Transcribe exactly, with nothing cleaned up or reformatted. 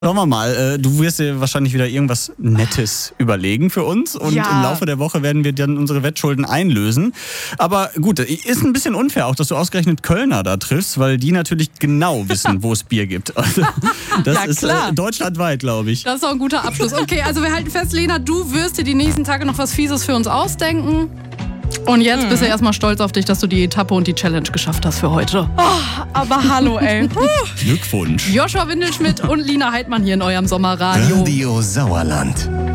Schauen wir mal, äh, du wirst dir wahrscheinlich wieder irgendwas Nettes überlegen für uns und Ja. im Laufe der Woche werden wir dann unsere Wettschulden einlösen. Aber gut, ist ein bisschen unfair auch, dass du ausgerechnet Kölner da triffst, weil die natürlich genau wissen, wo es Bier gibt. Also, das Ja, ist klar. äh, deutschlandweit, glaube ich. Das ist doch ein guter Abschluss. Okay, also wir halten fest, Lena, du wirst dir die nächsten Tage noch was Fieses für uns ausdenken. Und jetzt bist du erstmal stolz auf dich, dass du die Etappe und die Challenge geschafft hast für heute. Aber hallo, ey. Glückwunsch. Joshua Windelschmidt und Lina Heidmann hier in eurem Sommerradio. Radio Sauerland.